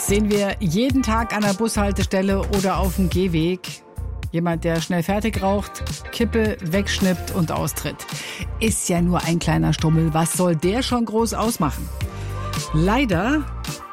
Sehen wir jeden Tag an der Bushaltestelle oder auf dem Gehweg. Jemand, der schnell fertig raucht, Kippe wegschnippt und austritt. Ist ja nur ein kleiner Stummel. Was soll der schon groß ausmachen? Leider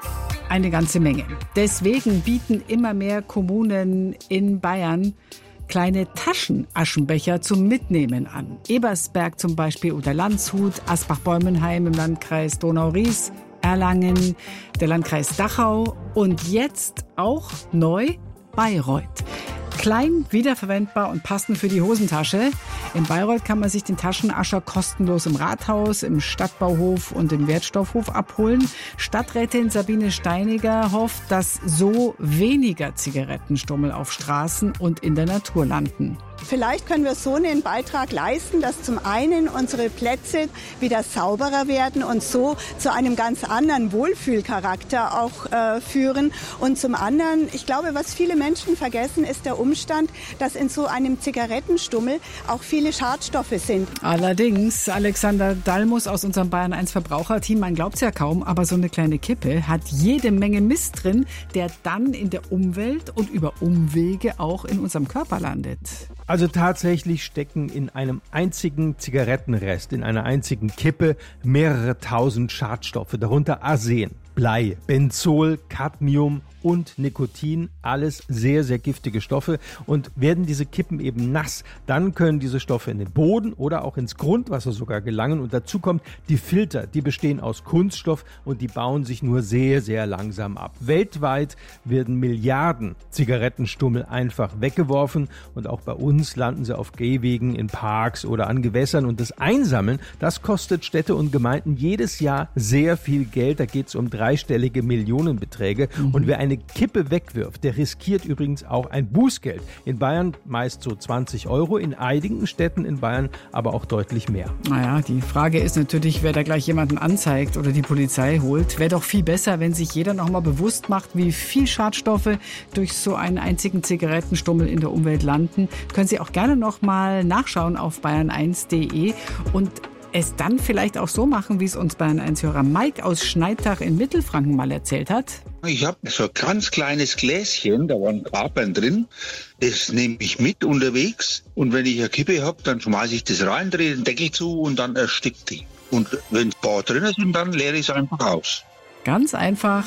eine ganze Menge. Deswegen bieten immer mehr Kommunen in Bayern kleine Taschenaschenbecher zum Mitnehmen an. Ebersberg zum Beispiel oder Landshut, Asbach-Bäumenheim im Landkreis Donau-Ries, Erlangen, der Landkreis Dachau und jetzt auch neu Bayreuth. Klein, wiederverwendbar und passend für die Hosentasche. In Bayreuth kann man sich den Taschenascher kostenlos im Rathaus, im Stadtbauhof und im Wertstoffhof abholen. Stadträtin Sabine Steiniger hofft, dass so weniger Zigarettenstummel auf Straßen und in der Natur landen. Vielleicht können wir so einen Beitrag leisten, dass zum einen unsere Plätze wieder sauberer werden und so zu einem ganz anderen Wohlfühlcharakter auch führen. Und zum anderen, ich glaube, was viele Menschen vergessen, ist der Umstand, dass in so einem Zigarettenstummel auch viele Schadstoffe sind. Allerdings, Alexander Dalmus aus unserem Bayern 1 Verbraucherteam, man glaubt's ja kaum, aber so eine kleine Kippe hat jede Menge Mist drin, der dann in der Umwelt und über Umwege auch in unserem Körper landet. Also tatsächlich stecken in einem einzigen Zigarettenrest, in einer einzigen Kippe mehrere tausend Schadstoffe, darunter Arsen, Blei, Benzol, Cadmium und Nikotin, alles sehr, sehr giftige Stoffe. Und werden diese Kippen eben nass, dann können diese Stoffe in den Boden oder auch ins Grundwasser sogar gelangen. Und dazu kommt die Filter, die bestehen aus Kunststoff und die bauen sich nur sehr, sehr langsam ab. Weltweit werden Milliarden Zigarettenstummel einfach weggeworfen und auch bei uns landen sie auf Gehwegen, in Parks oder an Gewässern. Und das Einsammeln, das kostet Städte und Gemeinden jedes Jahr sehr viel Geld. Da geht es um dreistellige Millionenbeträge. Und wer eine Kippe wegwirft, der riskiert übrigens auch ein Bußgeld. In Bayern meist so 20 €, in einigen Städten in Bayern aber auch deutlich mehr. Naja, die Frage ist natürlich, wer da gleich jemanden anzeigt oder die Polizei holt. Wäre doch viel besser, wenn sich jeder noch mal bewusst macht, wie viel Schadstoffe durch so einen einzigen Zigarettenstummel in der Umwelt landen. Können Sie auch gerne noch mal nachschauen auf bayern1.de und es dann vielleicht auch so machen, wie es uns Bayern1-Hörer Mike aus Schneidach in Mittelfranken mal erzählt hat. Ich habe so ein ganz kleines Gläschen, da waren Kapern drin. Das nehme ich mit unterwegs. Und wenn ich eine Kippe habe, dann schmeiße ich das rein, drehe den Deckel zu und dann erstickt die. Und wenn ein paar drin sind, dann leere ich es einfach aus. Ganz einfach,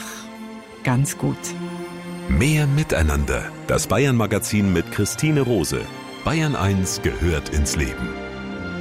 ganz gut. Mehr Miteinander. Das Bayern-Magazin mit Christine Rose. Bayern 1 gehört ins Leben.